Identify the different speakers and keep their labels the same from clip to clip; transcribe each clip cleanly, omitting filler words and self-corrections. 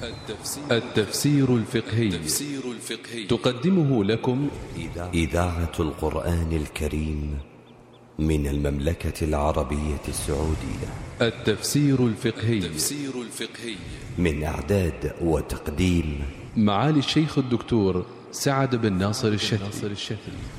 Speaker 1: التفسير الفقهي تقدمه لكم
Speaker 2: إذاعة القرآن الكريم من المملكة العربية السعودية.
Speaker 1: التفسير الفقهي
Speaker 2: من إعداد وتقديم
Speaker 1: معالي الشيخ الدكتور سعد بن ناصر الشتري.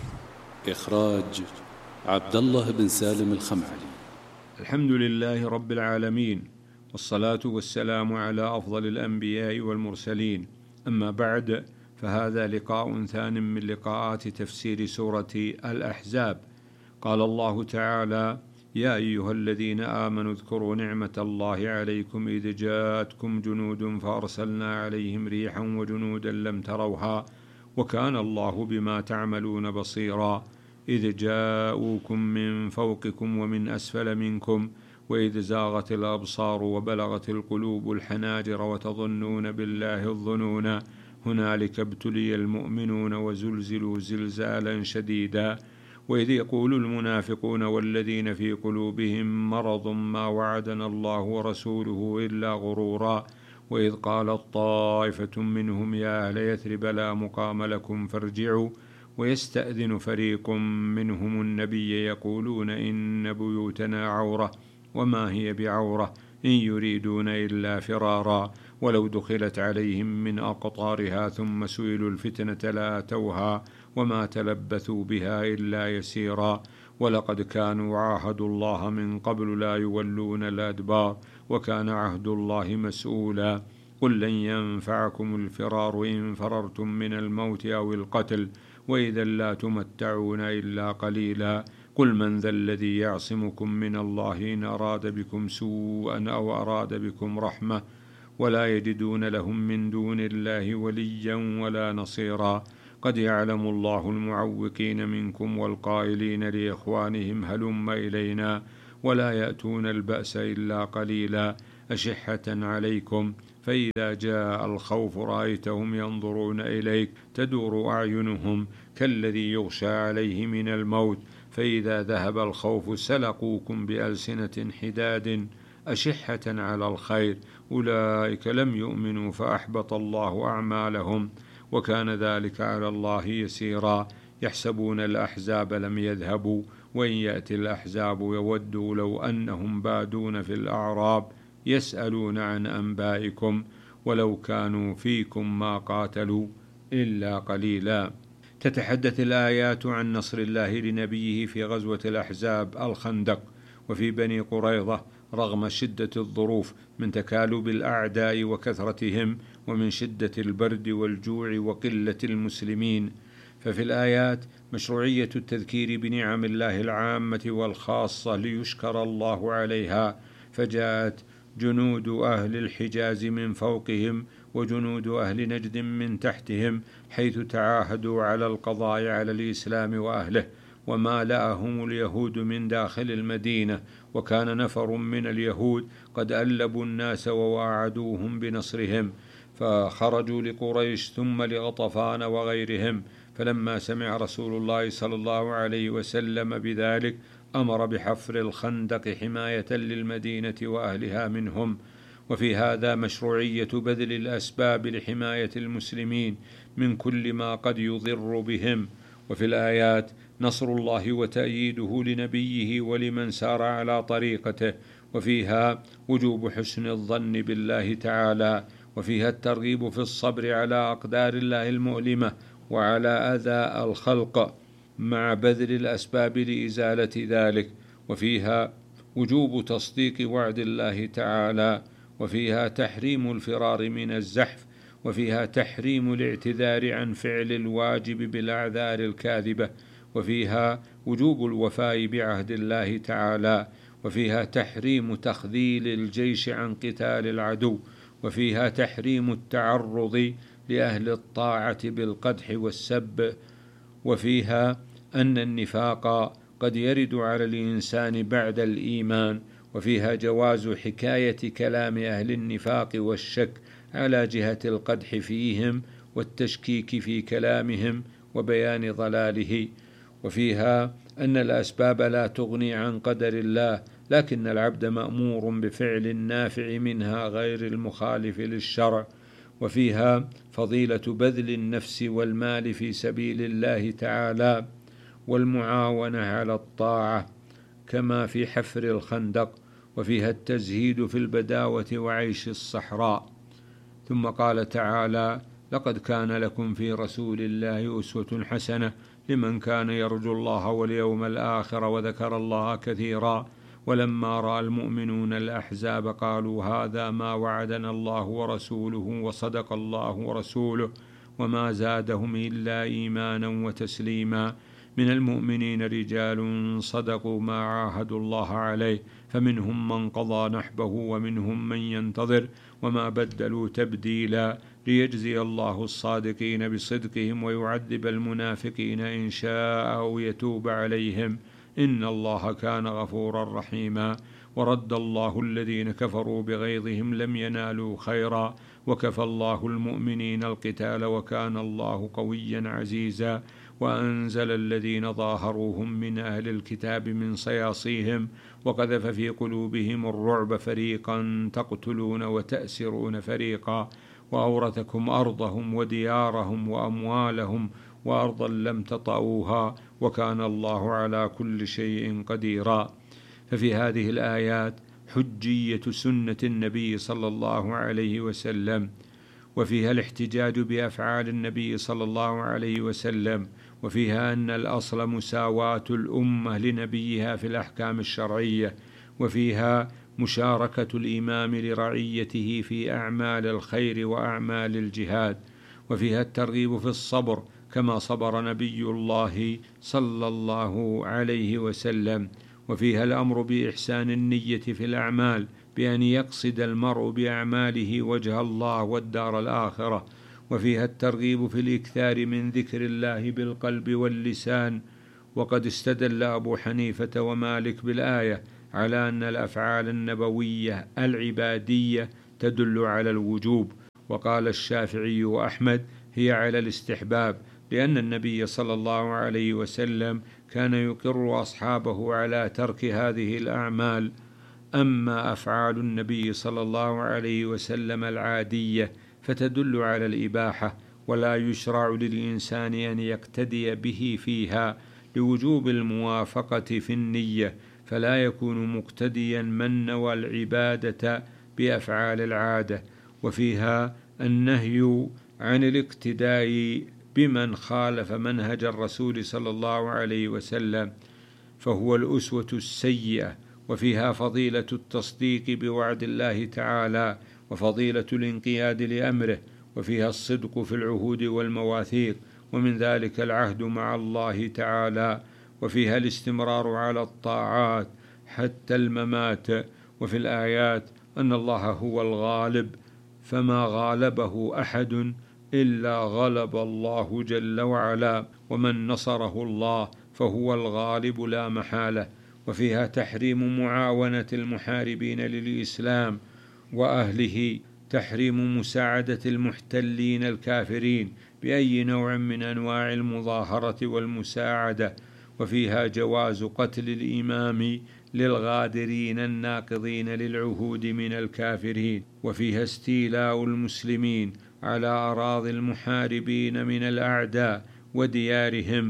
Speaker 3: إخراج عبد الله بن سالم الخمعلي.
Speaker 4: الحمد لله رب العالمين، والصلاة والسلام على أفضل الأنبياء والمرسلين. أما بعد، فهذا لقاء ثان من لقاءات تفسير سورة الأحزاب. قال الله تعالى: يا أيها الذين آمنوا اذكروا نعمة الله عليكم إذ جاءتكم جنود فأرسلنا عليهم ريحا وجنودا لم تروها وكان الله بما تعملون بصيرا إذ جاءوكم من فوقكم ومن أسفل منكم وإذ زاغت الأبصار وبلغت القلوب الحناجر وتظنون بالله الظنونا هنالك ابتلي المؤمنون وزلزلوا زلزالا شديدا وإذ يقول المنافقون والذين في قلوبهم مرض ما وعدنا الله ورسوله إلا غرورا وإذ قالت طائفة منهم يا أهل يثرب لا مقام لكم فارجعوا ويستأذن فريق منهم النبي يقولون إن بيوتنا عورة وما هي بعورة إن يريدون إلا فرارا ولو دخلت عليهم من أقطارها ثم سئلوا الفتنة لآتوها وما تلبثوا بها إلا يسيرا ولقد كانوا عاهدوا الله من قبل لا يولون الأدبار وكان عهد الله مسؤولا قل لن ينفعكم الفرار إن فررتم من الموت أو القتل وإذا لا تمتعون إلا قليلا قل من ذا الذي يعصمكم من الله إن أراد بكم سوءا أو أراد بكم رحمة ولا يجدون لهم من دون الله وليا ولا نصيرا قد يعلم الله المعوقين منكم والقائلين لإخوانهم هلم إلينا ولا يأتون البأس إلا قليلا أشحة عليكم فإذا جاء الخوف رأيتهم ينظرون إليك تدور أعينهم كالذي يغشى عليه من الموت فإذا ذهب الخوف سلقوكم بألسنة حداد أشحة على الخير أولئك لم يؤمنوا فأحبط الله أعمالهم وكان ذلك على الله يسيرا يحسبون الأحزاب لم يذهبوا وإن يأتي الأحزاب يودوا لو أنهم بادون في الأعراب يسألون عن أنبائكم ولو كانوا فيكم ما قاتلوا إلا قليلا. تتحدث الآيات عن نصر الله لنبيه في غزوة الأحزاب الخندق وفي بني قريظة رغم شدة الظروف من تكالب الأعداء وكثرتهم ومن شدة البرد والجوع وقلة المسلمين. ففي الآيات مشروعية التذكير بنعم الله العامة والخاصة ليشكر الله عليها، فجاءت جنود أهل الحجاز من فوقهم وجنود أهل نجد من تحتهم حيث تعاهدوا على القضاء على الإسلام وأهله وما لأهم اليهود من داخل المدينة وكان نفر من اليهود قد ألبوا الناس وواعدوهم بنصرهم فخرجوا لقريش ثم لغطفان وغيرهم فلما سمع رسول الله صلى الله عليه وسلم بذلك أمر بحفر الخندق حماية للمدينة وأهلها منهم. وفي هذا مشروعية بذل الأسباب لحماية المسلمين من كل ما قد يضر بهم. وفي الآيات نصر الله وتأييده لنبيه ولمن سار على طريقته، وفيها وجوب حسن الظن بالله تعالى، وفيها الترغيب في الصبر على أقدار الله المؤلمة وعلى أذى الخلق مع بذل الأسباب لإزالة ذلك، وفيها وجوب تصديق وعد الله تعالى، وفيها تحريم الفرار من الزحف، وفيها تحريم الاعتذار عن فعل الواجب بالأعذار الكاذبة، وفيها وجوب الوفاء بعهد الله تعالى، وفيها تحريم تخذيل الجيش عن قتال العدو، وفيها تحريم التعرض لأهل الطاعة بالقدح والسب، وفيها أن النفاق قد يرد على الإنسان بعد الإيمان، وفيها جواز حكاية كلام أهل النفاق والشك على جهة القدح فيهم والتشكيك في كلامهم وبيان ضلاله، وفيها أن الأسباب لا تغني عن قدر الله لكن العبد مأمور بفعل النافع منها غير المخالف للشرع، وفيها فضيلة بذل النفس والمال في سبيل الله تعالى والمعاونة على الطاعة كما في حفر الخندق، وفيها التزهيد في البداوة وعيش الصحراء. ثم قال تعالى: لقد كان لكم في رسول الله أسوة حسنة لمن كان يرجو الله واليوم الآخر وذكر الله كثيرا. ولما رأى المؤمنون الأحزاب قالوا هذا ما وعدنا الله ورسوله وصدق الله ورسوله وما زادهم إلا إيمانا وتسليما. من المؤمنين رجال صدقوا ما عاهدوا الله عليه فمنهم من قضى نحبه ومنهم من ينتظر وما بدلوا تبديلا، ليجزي الله الصادقين بصدقهم ويعذب المنافقين إن شاء أو يتوب عليهم إن الله كان غفورا رحيما. ورد الله الذين كفروا بغيظهم لم ينالوا خيرا وكفى الله المؤمنين القتال وكان الله قويا عزيزا. وأنزل الذين ظاهروهم من أهل الكتاب من صياصيهم وقذف في قلوبهم الرعب فريقا تقتلون وتأسرون فريقا، وأورثكم أرضهم وديارهم وأموالهم وأرضا لم تطئوها وكان الله على كل شيء قديرا. ففي هذه الآيات حجية سنة النبي صلى الله عليه وسلم، وفيها الاحتجاج بأفعال النبي صلى الله عليه وسلم، وفيها أن الأصل مساواة الأمة لنبيها في الأحكام الشرعية، وفيها مشاركة الإمام لرعيته في أعمال الخير وأعمال الجهاد، وفيها الترغيب في الصبر كما صبر نبي الله صلى الله عليه وسلم، وفيها الأمر بإحسان النية في الأعمال بأن يقصد المرء بأعماله وجه الله والدار الآخرة، وفيها الترغيب في الإكثار من ذكر الله بالقلب واللسان. وقد استدل أبو حنيفة ومالك بالآية على أن الأفعال النبوية العبادية تدل على الوجوب، وقال الشافعي وأحمد هي على الاستحباب، لأن النبي صلى الله عليه وسلم كان يقر أصحابه على ترك هذه الأعمال. أما أفعال النبي صلى الله عليه وسلم العادية فتدل على الإباحة، ولا يشرع للإنسان أن يقتدي به فيها لوجوب الموافقة في النية، فلا يكون مقتديا من نوى العبادة بأفعال العادة. وفيها النهي عن الاقتداء بمن خالف منهج الرسول صلى الله عليه وسلم فهو الأسوة السيئة، وفيها فضيلة التصديق بوعد الله تعالى وفضيلة الانقياد لأمره، وفيها الصدق في العهود والمواثيق، ومن ذلك العهد مع الله تعالى، وفيها الاستمرار على الطاعات حتى الممات. وفي الآيات أن الله هو الغالب فما غالبه أحد إلا غلب الله جل وعلا، ومن نصره الله فهو الغالب لا محالة. وفيها تحريم معاونة المحاربين للإسلام وأهله، تحريم مساعدة المحتلين الكافرين بأي نوع من أنواع المظاهرة والمساعدة. وفيها جواز قتل الإمام للغادرين الناقضين للعهود من الكافرين. وفيها استيلاء المسلمين على أراضي المحاربين من الأعداء وديارهم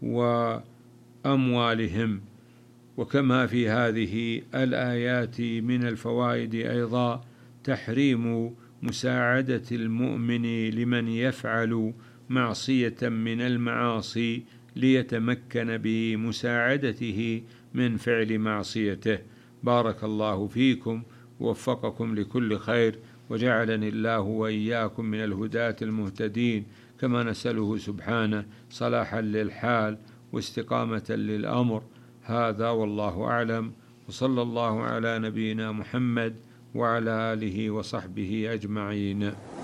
Speaker 4: وأموالهم. وكما في هذه الآيات من الفوائد أيضا تحريم مساعدة المؤمن لمن يفعل معصية من المعاصي ليتمكن بمساعدته من فعل معصيته. بارك الله فيكم ووفقكم لكل خير، وجعلني الله وإياكم من الهداة المهتدين، كما نسأله سبحانه صلاحا للحال واستقامة للأمر. هذا والله أعلم، وصلى الله على نبينا محمد وعلى آله وصحبه أجمعين.